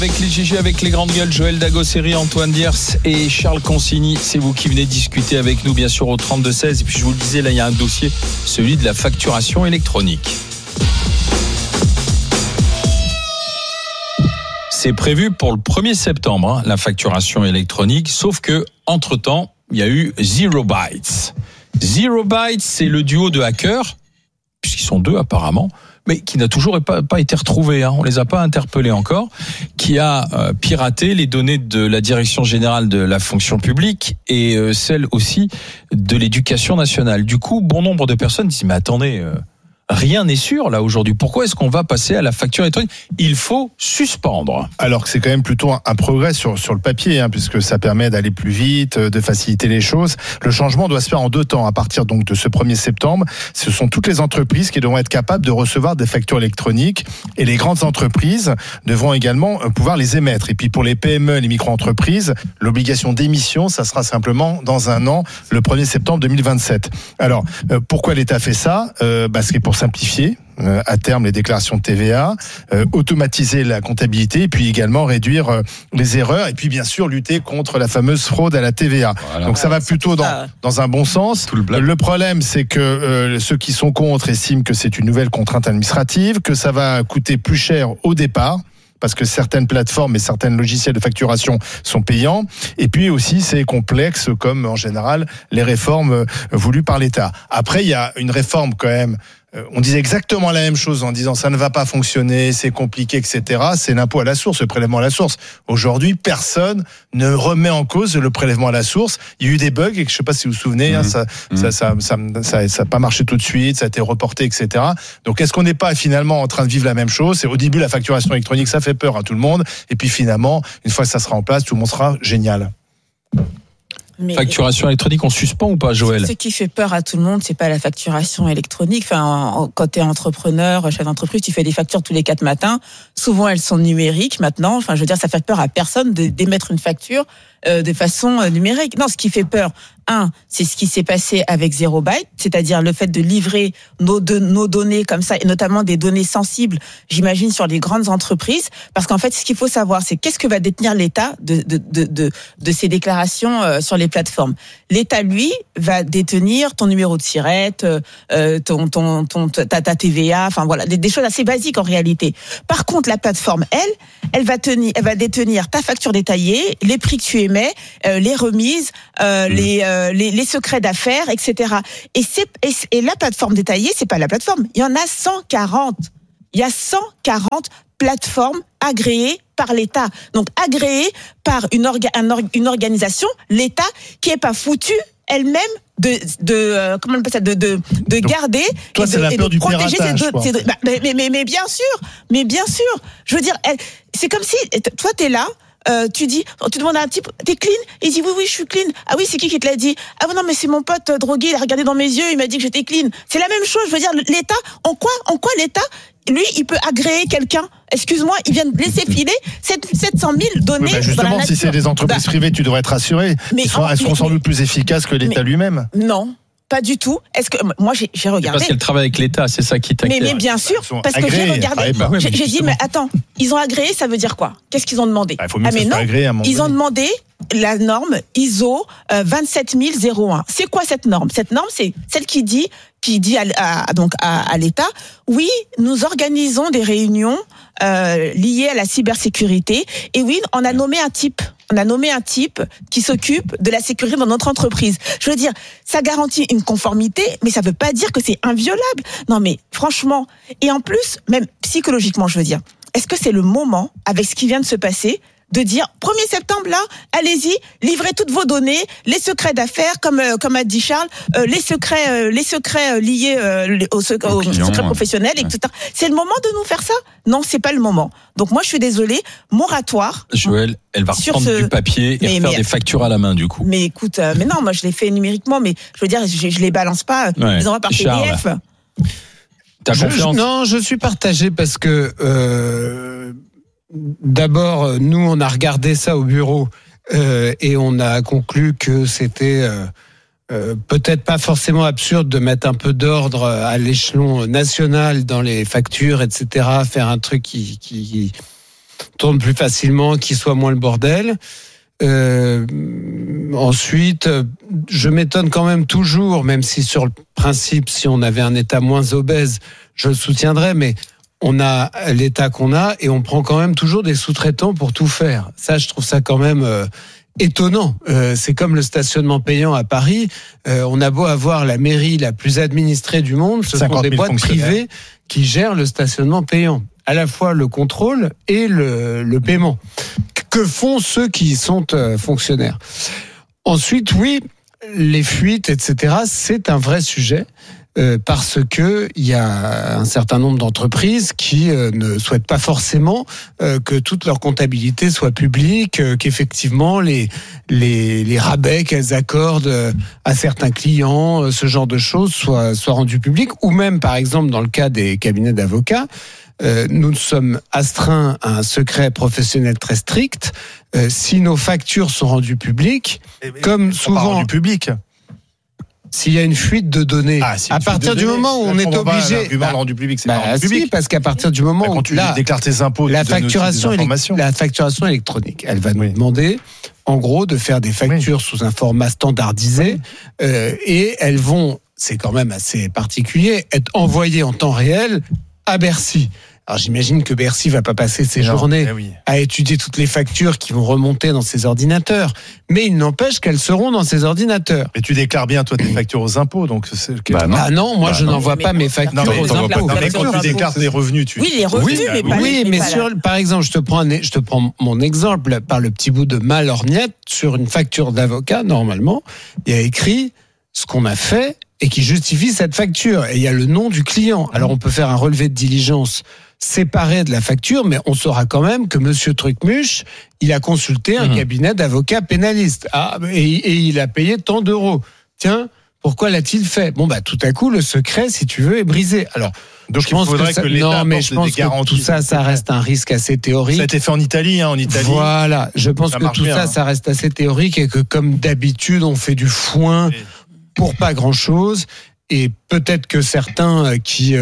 Avec les GG, avec les grandes gueules, Joël Dagosseri, Antoine Diers et Charles Consigny, c'est vous qui venez discuter avec nous, bien sûr, au 32-16. Et puis je vous le disais, là, il y a un dossier, celui de la facturation électronique. C'est prévu pour le 1er septembre, la facturation électronique, sauf que, entre-temps, il y a eu Zero Bytes. Zero Bytes, c'est le duo de hackers, puisqu'ils sont deux apparemment, mais qui n'a toujours pas été retrouvé, on les a pas interpellés encore, qui a piraté les données de la Direction générale de la fonction publique et celles aussi de l'éducation nationale. Du coup, bon nombre de personnes disent, mais attendez, rien n'est sûr là aujourd'hui. Pourquoi est-ce qu'on va passer à la facture électronique ? Il faut suspendre. Alors que c'est quand même plutôt un progrès sur le papier, puisque ça permet d'aller plus vite, de faciliter les choses. Le changement doit se faire en 2 temps. À partir donc de ce 1er septembre, ce sont toutes les entreprises qui devront être capables de recevoir des factures électroniques, et les grandes entreprises devront également pouvoir les émettre. Et puis pour les PME, les micro-entreprises, l'obligation d'émission, ça sera simplement dans 1 an, le 1er septembre 2027. Alors pourquoi l'État fait ça ? C'est pour simplifier à terme les déclarations de TVA, automatiser la comptabilité et puis également réduire les erreurs et puis bien sûr lutter contre la fameuse fraude à la TVA. Voilà. Donc ça va plutôt dans un bon sens. Le problème, c'est que ceux qui sont contre estiment que c'est une nouvelle contrainte administrative, que ça va coûter plus cher au départ, parce que certaines plateformes et certains logiciels de facturation sont payants. Et puis aussi, c'est complexe, comme en général les réformes voulues par l'État. Après, il y a une réforme quand même. On disait exactement la même chose en disant ça ne va pas fonctionner, c'est compliqué, etc. C'est l'impôt à la source, le prélèvement à la source. Aujourd'hui, personne ne remet en cause le prélèvement à la source. Il y a eu des bugs, et je ne sais pas si vous vous souvenez, ça n'a pas marché tout de suite, ça a été reporté, etc. Donc, est-ce qu'on n'est pas finalement en train de vivre la même chose ? C'est au début la facturation électronique, ça fait peur à tout le monde, et puis finalement, une fois que ça sera en place, tout le monde sera génial. Mais facturation électronique, on suspend ou pas, Joël ? Ce qui fait peur à tout le monde, c'est pas la facturation électronique. Enfin, quand tu es entrepreneur, chef d'entreprise, tu fais des factures tous les 4 matins. Souvent, elles sont numériques maintenant. Enfin, je veux dire, ça fait peur à personne d'émettre une facture de façon numérique. Non, ce qui fait peur, c'est ce qui s'est passé avec Zero Byte, c'est-à-dire le fait de livrer nos données comme ça, et notamment des données sensibles, j'imagine, sur les grandes entreprises. Parce qu'en fait, ce qu'il faut savoir, c'est qu'est-ce que va détenir l'État de ces déclarations sur les plateformes. L'État, lui, va détenir ton numéro de SIRET, ta TVA, enfin voilà, des choses assez basiques en réalité. Par contre, la plateforme, elle va détenir ta facture détaillée, les prix que tu émets, les remises, les secrets d'affaires, etc. Et la plateforme détaillée, c'est pas la plateforme. Il y en a 140. Il y a 140 plateformes agréées par l'État. Donc agréées par une organisation, l'État, qui est pas foutue elle-même de garder toi, et de protéger ces deux. Mais bien sûr. Je veux dire, c'est comme si toi t'es là. Tu demandes à un type, t'es clean? Il dit oui, je suis clean. Ah oui, c'est qui te l'a dit? Ah non, mais c'est mon pote drogué, il a regardé dans mes yeux, il m'a dit que j'étais clean. C'est la même chose, je veux dire, l'État, en quoi l'État, lui, il peut agréer quelqu'un? Excuse-moi, il vient de laisser filer 700 000 données. Oui, justement, si c'est des entreprises privées, tu devrais être rassuré. Elles seront sans doute plus efficaces que l'État lui-même. Non. Pas du tout. Est-ce que moi j'ai regardé? Parce qu'elle travaille avec l'État, c'est ça qui t'inquiète. Mais bien sûr, parce que j'ai regardé. J'ai dit mais attends, ils ont agréé, ça veut dire quoi? Qu'est-ce qu'ils ont demandé? Il faut mieux que ça soit agréé à un moment donné. Ils ont demandé la norme ISO 27001. C'est quoi cette norme? Cette norme, c'est celle qui dit à l'État, oui, nous organisons des réunions liées à la cybersécurité, et oui, on a nommé un type qui s'occupe de la sécurité dans notre entreprise. Je veux dire, ça garantit une conformité, mais ça veut pas dire que c'est inviolable. Non, mais franchement, et en plus, même psychologiquement, je veux dire, est-ce que c'est le moment, avec ce qui vient de se passer, de dire 1er septembre là, allez-y, livrez toutes vos données, les secrets d'affaires, comme a dit Charles, les secrets liés aux secrets professionnels, etc. C'est le moment de nous faire ça? Non, c'est pas le moment. Donc moi je suis désolée, moratoire. Joël, elle va reprendre du papier et faire des factures à la main du coup. Mais écoute, mais non, moi je les fais numériquement, mais je veux dire, je les balance pas, je les envoie par PDF. T'as confiance? Non, je suis partagé parce que d'abord, nous, on a regardé ça au bureau et on a conclu que c'était peut-être pas forcément absurde de mettre un peu d'ordre à l'échelon national dans les factures, etc., faire un truc qui tourne plus facilement, qu'il soit moins le bordel. Ensuite, je m'étonne quand même toujours, même si sur le principe, si on avait un État moins obèse, je le soutiendrais, mais on a l'État qu'on a et on prend quand même toujours des sous-traitants pour tout faire. Ça, je trouve ça quand même étonnant. C'est comme le stationnement payant à Paris. On a beau avoir la mairie la plus administrée du monde, ce sont des boîtes privées qui gèrent le stationnement payant. À la fois le contrôle et le paiement. Que font ceux qui sont fonctionnaires ? Ensuite, oui, les fuites, etc., c'est un vrai sujet. Parce que il y a un certain nombre d'entreprises qui ne souhaitent pas forcément que toute leur comptabilité soit publique, qu'effectivement les rabais qu'elles accordent à certains clients, ce genre de choses soient rendus publics, ou même par exemple dans le cas des cabinets d'avocats, nous sommes astreints à un secret professionnel très strict. Si nos factures sont rendues publiques, comme souvent rendues publiques. S'il y a une fuite de données, à partir du moment où on est obligé, rendu public, c'est pas rendu public. parce qu'à partir du moment où tu déclares tes impôts, la facturation électronique, elle va nous demander, en gros, de faire des factures sous un format standardisé, et elles vont, c'est quand même assez particulier, être envoyées en temps réel à Bercy. Alors j'imagine que Bercy va pas passer ses journées à étudier toutes les factures qui vont remonter dans ses ordinateurs, mais il n'empêche qu'elles seront dans ses ordinateurs. Et tu déclares bien toi tes factures aux impôts, donc c'est non, moi je n'envoie pas mes factures aux impôts. Mais quand tu déclares tes revenus, les revenus, mais par exemple, je te prends mon exemple par le petit bout de ma lorgnette sur une facture d'avocat. Normalement, il y a écrit ce qu'on a fait et qui justifie cette facture. Et il y a le nom du client. Alors on peut faire un relevé de diligence séparé de la facture, mais on saura quand même que Monsieur Trucmuche, il a consulté un cabinet d'avocats pénalistes. Et il a payé tant d'euros. Tiens, pourquoi l'a-t-il fait ? Bon, tout à coup, le secret, si tu veux, est brisé. Alors, donc il faudrait que l'État apporte des garanties. Tout ça reste un risque assez théorique. Ça a été fait en Italie, Voilà, je pense que tout ça reste assez théorique et que comme d'habitude, on fait du foin pour pas grand-chose. Et peut-être que certains qui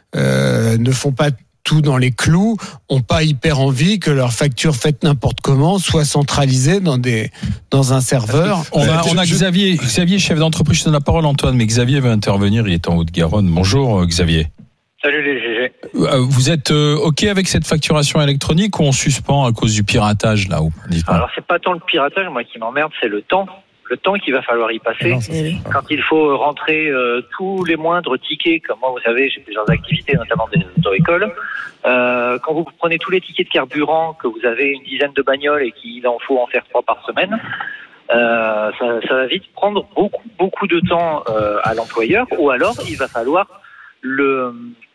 ne font pas tout dans les clous, ont pas hyper envie que leur facture faite n'importe comment soit centralisée dans un serveur. On a Xavier, chef d'entreprise, je donne la parole Antoine, mais Xavier veut intervenir, il est en Haute-Garonne. Bonjour Xavier. Salut les GG. Vous êtes OK avec cette facturation électronique ou on suspend à cause du piratage là ou Alors c'est pas tant le piratage, moi qui m'emmerde, c'est le temps qu'il va falloir y passer. Quand il faut rentrer tous les moindres tickets, comme moi vous savez, j'ai plusieurs activités, notamment des auto-écoles. Quand vous prenez tous les tickets de carburant, que vous avez une dizaine de bagnoles et qu'il en faut en faire 3 par semaine, ça va vite prendre beaucoup de temps à l'employeur, ou alors il va falloir le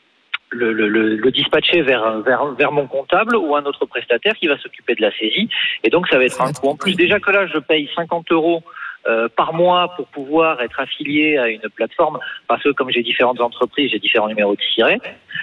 dispatcher vers mon comptable ou un autre prestataire qui va s'occuper de la saisie. Et donc ça va être un coût. En plus, déjà que là, je paye 50 € par mois pour pouvoir être affilié à une plateforme, parce que comme j'ai différentes entreprises, j'ai différents numéros de siret,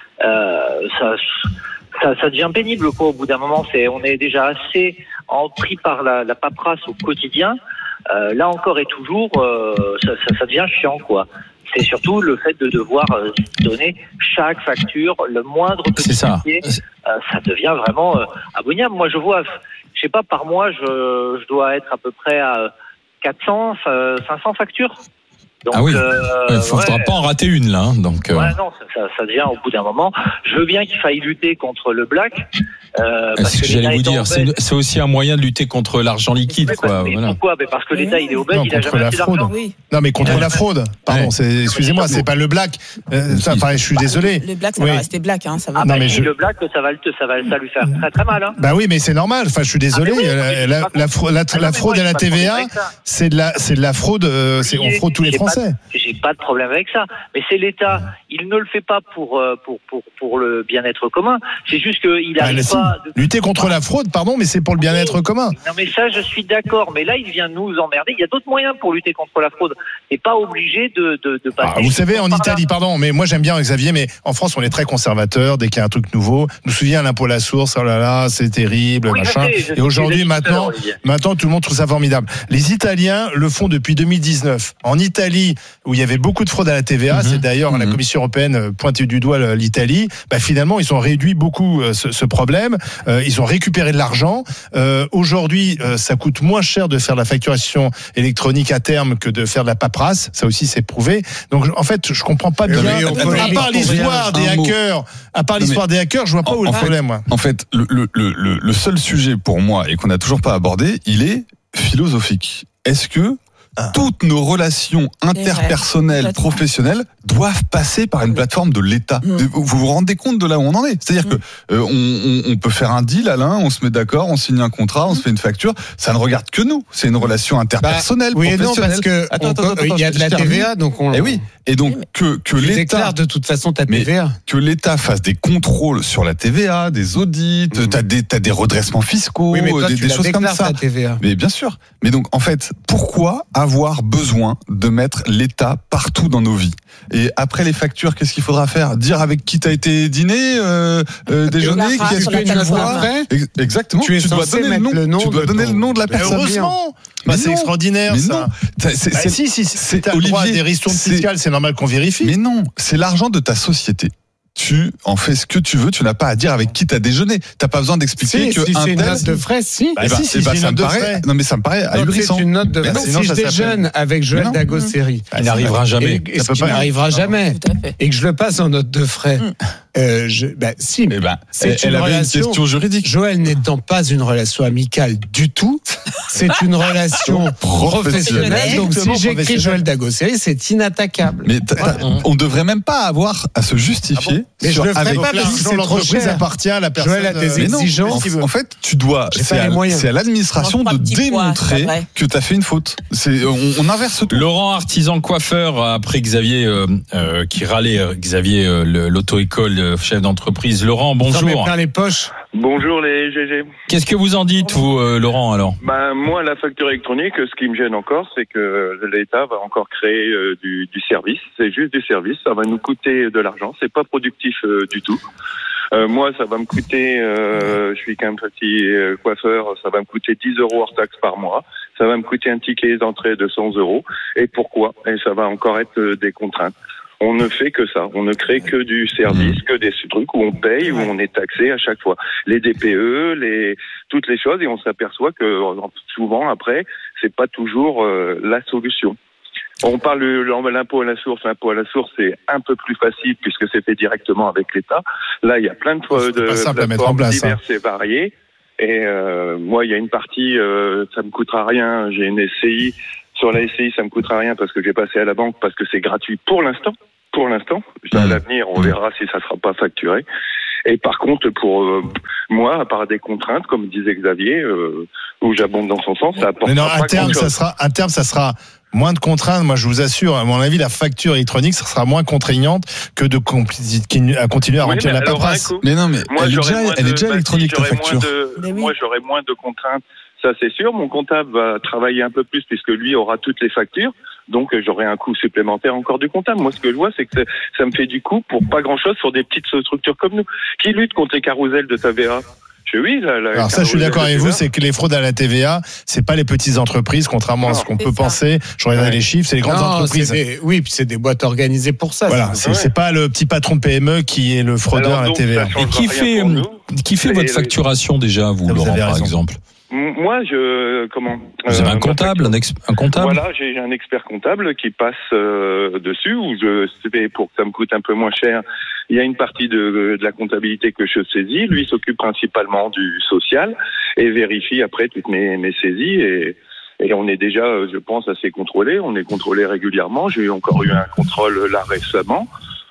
ça devient pénible quoi. Au bout d'un moment, on est déjà assez pris par la paperasse au quotidien. Là encore et toujours, ça devient chiant quoi. C'est surtout le fait de devoir donner chaque facture, le moindre petit papier, ça devient vraiment abominable. Moi, je vois, je sais pas, par mois, je dois être à peu près à 400, 500 factures. Donc, il ne faudra pas en rater une là. Donc, non, ça devient au bout d'un moment. Je veux bien qu'il faille lutter contre le black. C'est ce que j'allais vous dire. C'est aussi un moyen de lutter contre l'argent liquide. Pourquoi ? Parce que l'État il est obèse, il a jamais assez d'argent. Non, mais contre la fraude. Pardon, excusez-moi, c'est pas le black. Je suis désolé. Le black, ça va rester black, hein, ça va. Le black, ça va lui faire très très mal. Hein. Bah oui, mais c'est normal. Enfin, je suis désolé. La fraude à la TVA, c'est de la fraude. On fraude tous les Français. J'ai pas de problème avec ça, mais c'est l'État. Il ne le fait pas pour le bien-être commun. C'est juste qu'il arrive pas. Lutter contre la fraude, pardon, mais c'est pour le bien-être commun. Non, mais ça, je suis d'accord. Mais là, il vient nous emmerder. Il y a d'autres moyens pour lutter contre la fraude. Et pas obligé de passer. Vous savez, en Italie, pardon, mais moi j'aime bien Xavier, mais en France, on est très conservateur. Dès qu'il y a un truc nouveau, je me souviens l'impôt à la source. Oh là là, c'est terrible, machin. Et aujourd'hui, maintenant, tout le monde trouve ça formidable. Les Italiens le font depuis 2019. En Italie, où il y avait beaucoup de fraude à la TVA. C'est d'ailleurs la Commission européenne pointait du doigt l'Italie. Finalement, ils ont réduit beaucoup ce problème. Ils ont récupéré de l'argent. Aujourd'hui, ça coûte moins cher de faire la facturation électronique à terme que de faire de la paperasse. Ça aussi, c'est prouvé. Donc, en fait, je comprends pas bien. À part l'histoire des hackers, je vois pas où est le problème, moi. En fait, le seul sujet pour moi, et qu'on n'a toujours pas abordé, il est philosophique. Est-ce que toutes nos relations interpersonnelles, professionnelles doivent passer par une plateforme de l'État? Vous vous rendez compte de là où on en est? C'est-à-dire que on peut faire un deal, Alain, on se met d'accord, on signe un contrat, on se fait une facture. Ça ne regarde que nous. C'est une relation interpersonnelle, professionnelle. Oui, non, parce que il y a de la TVA, donc on. Et oui. Et donc que l'État déclare de toute façon ta TVA. Que l'État fasse des contrôles sur la TVA, des audits, t'as des redressements fiscaux, des choses comme ça. Ta TVA. Mais bien sûr. Mais donc en fait, pourquoi avoir besoin de mettre l'État partout dans nos vies? Et après les factures, qu'est-ce qu'il faudra faire? Dire avec qui t'as été dîner, déjeuner, qu'est-ce que tu vois? Exactement. Tu dois donner le nom de la personne. Heureusement. C'est extraordinaire, ça. Si t'as le droit à des ristournes fiscales, c'est normal qu'on vérifie. Mais non, c'est l'argent de ta société. Tu en fais ce que tu veux, tu n'as pas à dire avec qui t'as déjeuné. T'as pas besoin d'expliquer que si c'est une note de frais, si. Ça me paraît. Non mais ça me paraît ahurissant. C'est une note de frais. Si je déjeune avec Joël Dagosseri, il n'arrivera jamais. Il n'arrivera jamais. Et que je le passe en note de frais. Si. C'est une question juridique. Joël n'étant pas une relation amicale du tout, c'est une relation professionnelle. Donc si j'écris Joël Dagosseri, c'est inattaquable. Mais on devrait même pas avoir à se justifier. Mais je le ferai pas parce que c'est trop l'entreprise cher. appartient à la personne. Joël a des exigences. En fait, tu dois. C'est à l'administration de démontrer que tu as fait une faute. On inverse tout. Laurent, artisan coiffeur, après Xavier qui râlait, Xavier l'auto-école, chef d'entreprise. Laurent, bonjour. Ça met plein les poches. Bonjour les GG. Qu'est-ce que vous en dites, vous, Laurent, alors? Moi, la facture électronique, ce qui me gêne encore, c'est que l'État va encore créer du service. C'est juste du service. Ça va nous coûter de l'argent. C'est pas productif du tout. Moi, ça va me coûter, je suis qu'un petit coiffeur, ça va me coûter 10 € hors taxe par mois. Ça va me coûter un ticket d'entrée de 100 €. Et pourquoi? Et ça va encore être des contraintes. On ne fait que ça. On ne crée que du service, que des trucs où on paye, où on est taxé à chaque fois. Les DPE, toutes les choses, et on s'aperçoit que souvent après, c'est pas toujours la solution. On parle de l'impôt à la source. L'impôt à la source, c'est un peu plus facile puisque c'est fait directement avec l'État. Là, il y a plein de plateformes diverses et variées. Et moi, il y a une partie, ça me coûtera rien. J'ai une SCI. Sur la SCI, ça me coûtera rien parce que j'ai passé à la banque parce que c'est gratuit pour l'instant. À l'avenir, on verra si ça sera pas facturé. Et par contre, pour moi, à part des contraintes, comme disait Xavier, où j'abonde dans son sens, ça apporte pas grand-chose. À terme, ça sera moins de contraintes. Moi, je vous assure, à mon avis, la facture électronique, ça sera moins contraignante que de continuer à remplir la paperasse. Mais non, mais moi, elle est déjà électronique, ta facture. Moi, j'aurai moins de contraintes. Ça, c'est sûr. Mon comptable va travailler un peu plus puisque lui aura toutes les factures. Donc, j'aurai un coût supplémentaire encore du comptable. Moi, ce que je vois, c'est que ça me fait du coût pour pas grand-chose sur des petites structures comme nous. Qui lutte contre les carousels de TVA? Alors ça, je suis d'accord avec vous, c'est que les fraudes à la TVA, c'est pas les petites entreprises, contrairement à ce qu'on peut penser. Je regardais les chiffres, c'est les grandes entreprises. Puis c'est des boîtes organisées pour ça. Voilà, c'est pas le petit patron de PME qui est le fraudeur à la TVA. Et qui fait votre facturation déjà, vous, Laurent, par exemple? Moi, vous avez un comptable, un comptable? Voilà, j'ai un expert comptable qui passe dessus, où pour que ça me coûte un peu moins cher, il y a une partie de la comptabilité que je saisis. Lui s'occupe principalement du social et vérifie après toutes mes saisies et on est déjà, je pense, assez contrôlé. On est contrôlé régulièrement. J'ai encore eu un contrôle là récemment.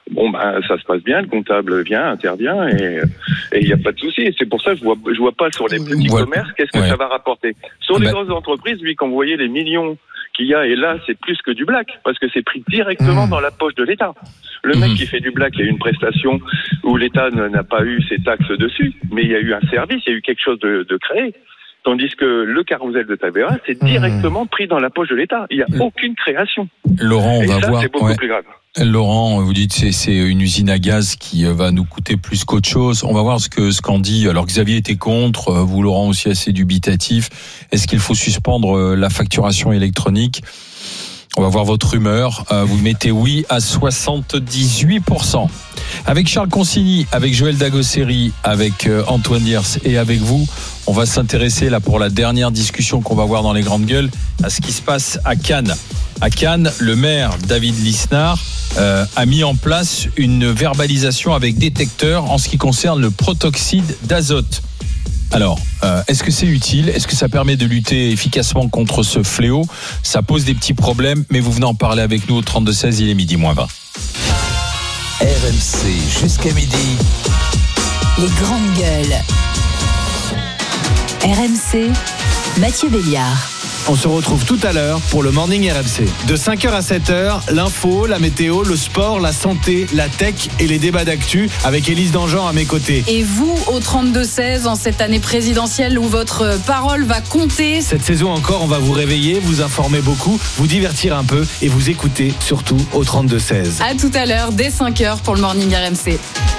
Ça se passe bien, le comptable vient, intervient et il n'y a pas de souci. Et c'est pour ça que je vois pas sur les petits commerces qu'est-ce que ça va rapporter. Sur les grosses entreprises, lui, quand vous voyez les millions qu'il y a, et là, c'est plus que du black, parce que c'est pris directement dans la poche de l'État. Le mec qui fait du black, il y a eu une prestation où l'État n'a pas eu ses taxes dessus, mais il y a eu un service, il y a eu quelque chose de créé. Tandis que le carrousel de TVA, c'est directement pris dans la poche de l'État. Il n'y a aucune création. Laurent, on va voir. C'est beaucoup plus grave. Laurent, vous dites c'est une usine à gaz qui va nous coûter plus qu'autre chose. On va voir ce qu'en dit. Alors Xavier était contre, vous Laurent aussi assez dubitatif. Est-ce qu'il faut suspendre la facturation électronique? On va voir votre humeur. Vous mettez oui à 78%. Avec Charles Consigny, avec Joël Dagosseri, avec Antoine Diers et avec vous, on va s'intéresser là pour la dernière discussion qu'on va voir dans les grandes gueules à ce qui se passe à Cannes. À Cannes, le maire David Lisnard a mis en place une verbalisation avec détecteur en ce qui concerne le protoxyde d'azote. Alors, est-ce que c'est utile ? Est-ce que ça permet de lutter efficacement contre ce fléau ? Ça pose des petits problèmes, mais vous venez en parler avec nous au 32-16, il est midi moins 20. RMC jusqu'à midi. Les grandes gueules. RMC, Mathieu Béliard. On se retrouve tout à l'heure pour le Morning RMC. De 5h à 7h, l'info, la météo, le sport, la santé, la tech et les débats d'actu avec Élise Dangean à mes côtés. Et vous, au 32-16, en cette année présidentielle où votre parole va compter. Cette saison encore, on va vous réveiller, vous informer beaucoup, vous divertir un peu et vous écouter surtout au 32-16. À tout à l'heure, dès 5h pour le Morning RMC.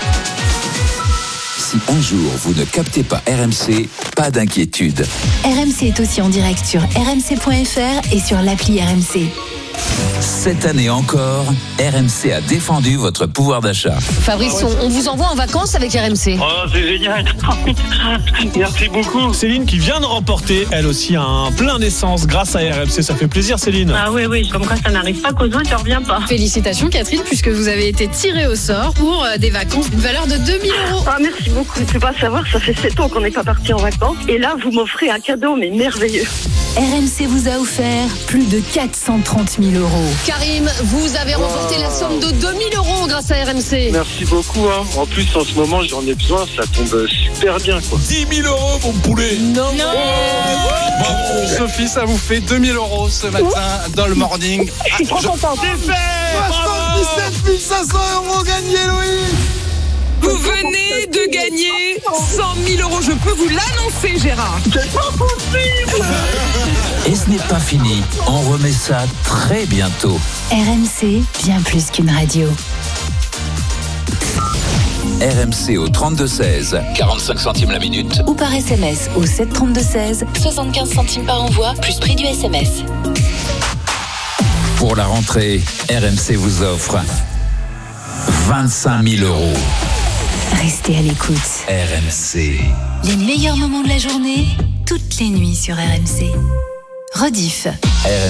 Si un jour vous ne captez pas RMC, pas d'inquiétude. RMC est aussi en direct sur rmc.fr et sur l'appli RMC. Cette année encore, RMC a défendu votre pouvoir d'achat. Fabrice, on vous envoie en vacances avec RMC. Oh, c'est génial. Merci beaucoup. Céline qui vient de remporter, elle aussi, un plein d'essence grâce à RMC. Ça fait plaisir, Céline. Ah oui, comme quoi ça n'arrive pas qu'aux autres, ça ne revient pas. Félicitations, Catherine, puisque vous avez été tirée au sort pour des vacances d'une valeur de 2 000 €. Ah, merci beaucoup. Je ne peux pas savoir, ça fait 7 ans qu'on n'est pas parti en vacances. Et là, vous m'offrez un cadeau, mais merveilleux. RMC vous a offert plus de 430 000 €. Karim, vous avez remporté la somme de 2 000 € grâce à RMC. Merci beaucoup. En plus, en ce moment, j'en ai besoin. Ça tombe super bien, quoi. 10 000 €, mon poulet. Non. Bravo, Sophie, ça vous fait 2 000 € ce matin dans le morning. Je suis trop contente. C'est fait. 77 500 € gagnés, Louis. Vous venez de gagner 100 000 €. Je peux vous l'annoncer, Gérard. C'est pas possible. Et ce n'est pas fini, on remet ça très bientôt. RMC, bien plus qu'une radio. RMC au 32-16, 45 centimes la minute. Ou par SMS au 732-16, 75 centimes par envoi, plus prix du SMS. Pour la rentrée, RMC vous offre 25 000 €. Restez à l'écoute. RMC. Les meilleurs moments de la journée, toutes les nuits sur RMC. Rediff. RMC.